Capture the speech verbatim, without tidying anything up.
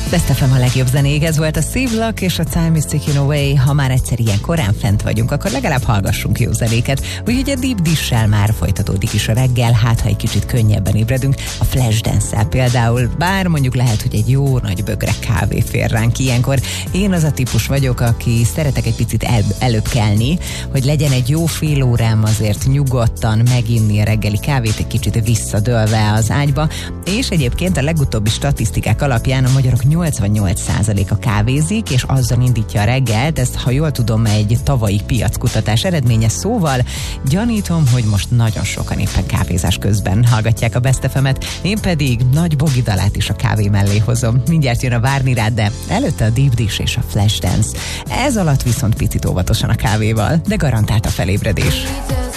Best ef em a legjobb zenék, ez volt a Szívlak és a Time is Ticking Away. Ha már egyszer ilyen korán fent vagyunk, akkor legalább hallgassunk jó zenéket. Úgyhogy a Deep Dish-sel már folytatódik is a reggel, hát ha egy kicsit könnyebben ébredünk, a Flashdance-szel például, bár mondjuk lehet, hogy egy jó nagy bögre kávé fér ránk ilyenkor. Én az a típus vagyok, aki szeretek egy picit el, előbb kelni, hogy legyen egy jó fél órám azért nyugodtan meginni a reggeli kávét, egy kicsit visszadőlve az ágyba, és egyébként a legutóbbi statisztikák alapján a magyarok nyolcvannyolc százaléka kávézik, és azzal indítja a reggelt. Ezt, ha jól tudom, egy tavalyi piackutatás eredménye, szóval gyanítom, hogy most nagyon sokan éppen kávézás közben hallgatják a Best ef emet, én pedig nagy Bogi dalát is a kávé mellé hozom. Mindjárt jön a Várni rád, de előtte a Deep Dish és a Flashdance. Ez alatt viszont picit óvatosan a kávéval, de garantált a felébredés.